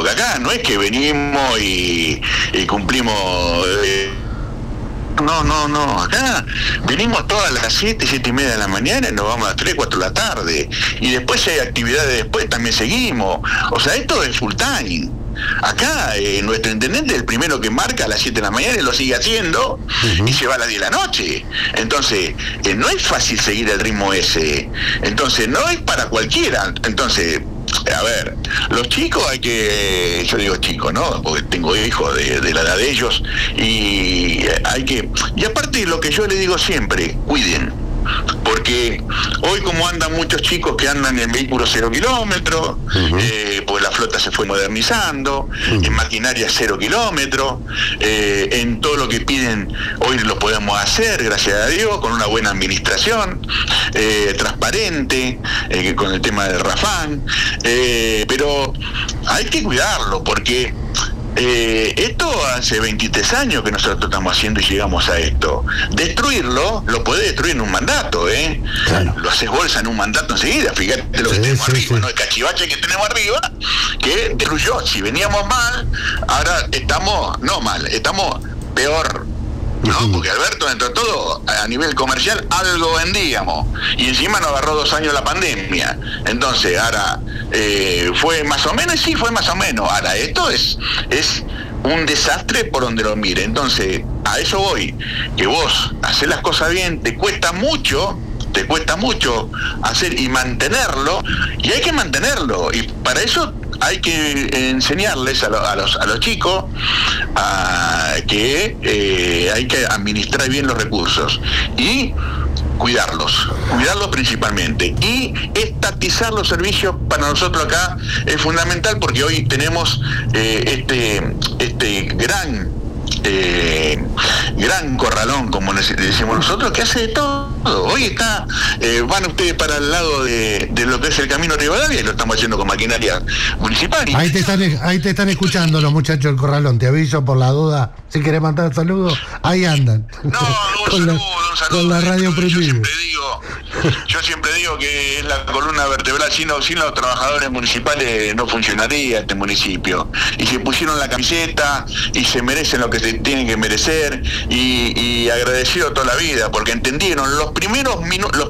Porque acá no es que venimos y cumplimos... No, acá venimos todas las 7:30 de la mañana y nos vamos a las 3, 4 de la tarde. Y después si hay actividades después también seguimos. O sea, esto es full time. Acá nuestro intendente es el primero que marca a las 7 de la mañana y lo sigue haciendo y se va a las 10 de la noche. Entonces, no es fácil seguir el ritmo ese. Entonces, no es para cualquiera. Entonces... A ver, los chicos hay que, yo digo chicos, ¿no? Porque tengo hijos de la edad de ellos y hay que, y aparte lo que yo les digo siempre, cuiden, porque hoy como andan muchos chicos que andan en vehículos 0 kilómetros, pues la flota se fue modernizando, en maquinaria 0 kilómetros, en todo lo que piden hoy lo podemos hacer, gracias a Dios, con una buena administración, transparente, con el tema del Rafán, pero hay que cuidarlo porque esto hace 23 años que nosotros estamos haciendo y llegamos a esto. Destruirlo, lo podés destruir en un mandato, Claro. Lo haces bolsa en un mandato enseguida, fíjate lo que tenemos arriba, ¿no? El cachivache que tenemos arriba, que destruyó. Si veníamos mal, ahora estamos, no mal, estamos peor. ¿No? Porque Alberto, dentro de todo, a nivel comercial, algo vendíamos. Y encima nos agarró 2 años la pandemia. Entonces, ahora, fue más o menos, sí, fue más o menos. Ahora, esto es un desastre por donde lo mire. Entonces, a eso voy. Que vos haces las cosas bien, te cuesta mucho hacer y mantenerlo, y hay que mantenerlo. Y para eso hay que enseñarles a los chicos que hay que administrar bien los recursos y cuidarlos principalmente, y estatizar los servicios para nosotros acá es fundamental, porque hoy tenemos este gran corralón, como decimos nosotros, que hace de todo. Hoy está, van ustedes para el lado de lo que es el Camino Rivadavia y lo estamos haciendo con maquinaria municipal. Ahí te están escuchando los muchachos del corralón, te aviso por la duda, si querés mandar saludos, ahí andan. No, un saludo. Con la radio prendida. Yo siempre digo que es la columna vertebral, sin los trabajadores municipales no funcionaría este municipio. Y se pusieron la camiseta y se merecen lo que se tienen que merecer, y agradecido toda la vida, porque entendieron los primeros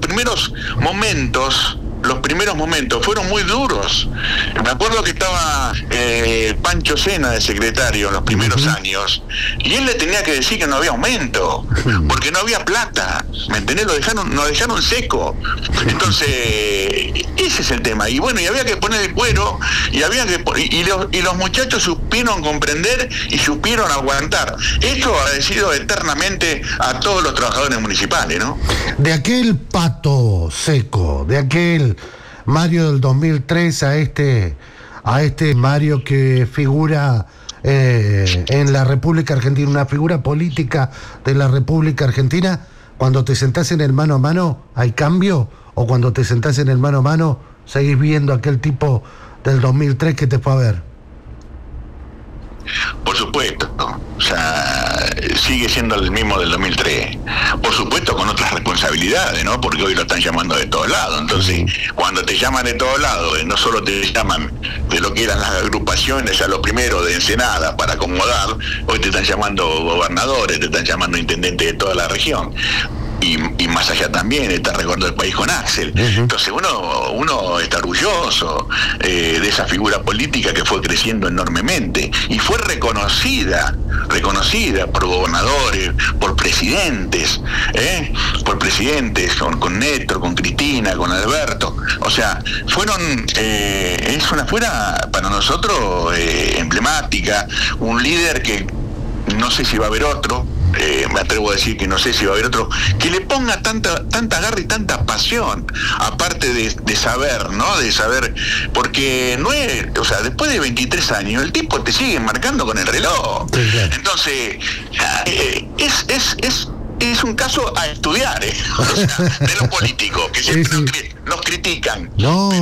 momentos fueron muy duros. Me acuerdo que estaba Pancho Sena de secretario en los primeros años, y él le tenía que decir que no había aumento, porque no había plata, ¿me entendés? Nos dejaron seco. Entonces, ese es el tema. Y bueno, y había que poner el cuero, y los muchachos supieron comprender y supieron aguantar. Esto agradecido eternamente a todos los trabajadores municipales, ¿no? De aquel Pato Seco, de aquel Mario del 2003 a este Mario que figura en la República Argentina, una figura política de la República Argentina, cuando te sentás en el mano a mano, ¿hay cambio? ¿O cuando te sentás en el mano a mano, seguís viendo aquel tipo del 2003 que te fue a ver? Por supuesto, o sea, sigue siendo el mismo del 2003. Por supuesto, con otras responsabilidades, ¿no? Porque hoy lo están llamando de todos lados. Entonces, cuando te llaman de todos lados, no solo te llaman de lo que eran las agrupaciones, a lo primero de Ensenada para acomodar, hoy te están llamando gobernadores, te están llamando intendentes de toda la región. Y más allá también está Recuerdo del País con Axel. Entonces uno está orgulloso de esa figura política que fue creciendo enormemente y fue reconocida por gobernadores, por presidentes, con Néstor, con Cristina, con Alberto. O sea, es una fuera para nosotros emblemática, un líder que no sé si va a haber otro. Me atrevo a decir que no sé si va a haber otro que le ponga tanta garra y tanta pasión, aparte de saber, ¿no? De saber, porque no es, o sea, después de 23 años el tipo te sigue marcando con el reloj. Entonces, es un caso a estudiar, o sea, de los políticos que siempre nos critican. No.